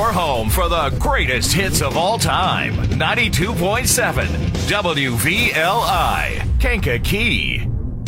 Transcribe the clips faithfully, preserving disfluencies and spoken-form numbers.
your home for the greatest hits of all time. ninety-two point seven W V L I, Kankakee.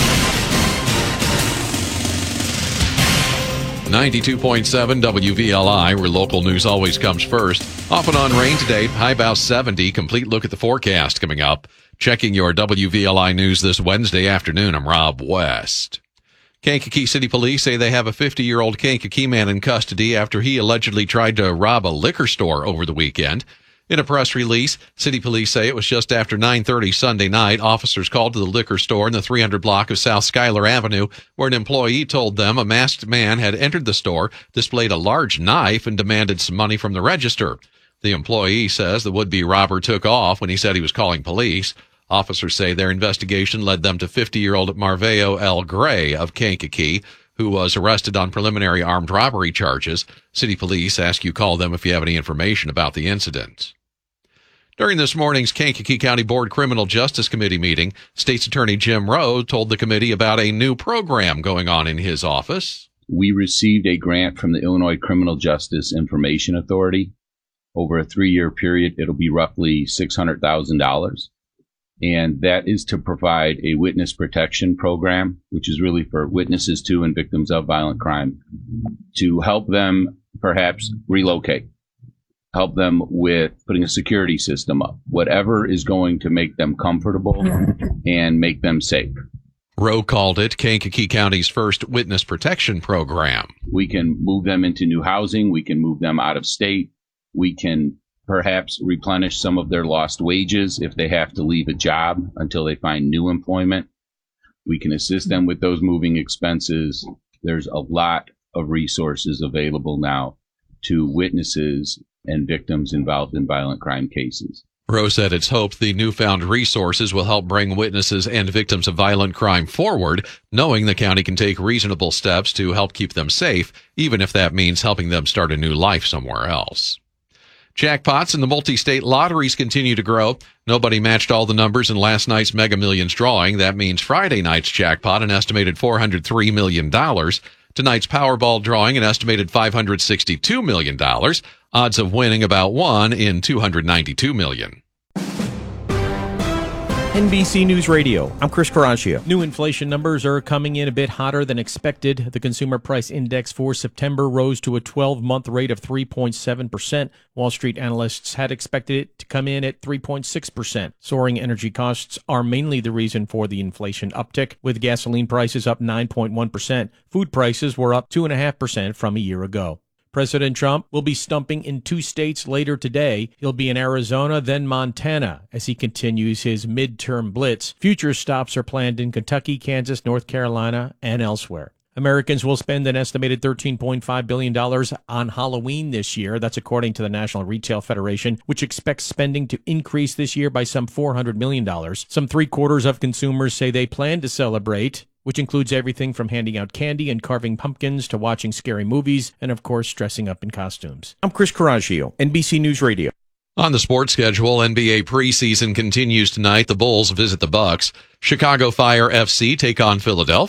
ninety-two point seven W V L I, where local news always comes first. Off and on rain today, high about seventy. Complete look at the forecast coming up. Checking your W V L I news this Wednesday afternoon, I'm Rob West. Kankakee City Police say they have a fifty-year-old Kankakee man in custody after he allegedly tried to rob a liquor store over the weekend. In a press release, City Police say it was just after nine thirty Sunday night. Officers called to the liquor store in the three hundred block of South Schuyler Avenue, where an employee told them a masked man had entered the store, displayed a large knife, and demanded some money from the register. The employee says the would-be robber took off when he said he was calling police. Officers say their investigation led them to fifty-year-old Marveo L. Gray of Kankakee, who was arrested on preliminary armed robbery charges. City Police ask you call them if you have any information about the incident. During this morning's Kankakee County Board Criminal Justice Committee meeting, State's Attorney Jim Rowe told the committee about a new program going on in his office. We received a grant from the Illinois Criminal Justice Information Authority. Over a three-year period, it'll be roughly six hundred thousand dollars. And that is to provide a witness protection program, which is really for witnesses to and victims of violent crime, to help them perhaps relocate, help them with putting a security system up, whatever is going to make them comfortable and make them safe. Rowe called it Kankakee County's first witness protection program. We can move them into new housing. We can move them out of state. We can perhaps replenish some of their lost wages if they have to leave a job until they find new employment. We can assist them with those moving expenses. There's a lot of resources available now to witnesses and victims involved in violent crime cases. Rowe said it's hoped the newfound resources will help bring witnesses and victims of violent crime forward, knowing the county can take reasonable steps to help keep them safe, even if that means helping them start a new life somewhere else. Jackpots in the multi-state lotteries continue to grow. Nobody matched all the numbers in last night's Mega Millions drawing. That means Friday night's jackpot, an estimated four hundred three million dollars. Tonight's Powerball drawing, an estimated five hundred sixty-two million dollars. Odds of winning about one in two hundred ninety-two million dollars. N B C News Radio, I'm Chris Caraccio. New inflation numbers are coming in a bit hotter than expected. The Consumer Price Index for September rose to a twelve-month rate of three point seven percent. Wall Street analysts had expected it to come in at three point six percent. Soaring energy costs are mainly the reason for the inflation uptick, with gasoline prices up nine point one percent. Food prices were up two point five percent from a year ago. President Trump will be stumping in two states later today. He'll be in Arizona, then Montana, as he continues his midterm blitz. Future stops are planned in Kentucky, Kansas, North Carolina, and elsewhere. Americans will spend an estimated thirteen point five billion dollars on Halloween this year. That's according to the National Retail Federation, which expects spending to increase this year by some four hundred million dollars. Some three-quarters of consumers say they plan to celebrate, which includes everything from handing out candy and carving pumpkins to watching scary movies and, of course, dressing up in costumes. I'm Chris Caraccio, N B C News Radio. On the sports schedule, N B A preseason continues tonight. The Bulls visit the Bucks. Chicago Fire F C take on Philadelphia.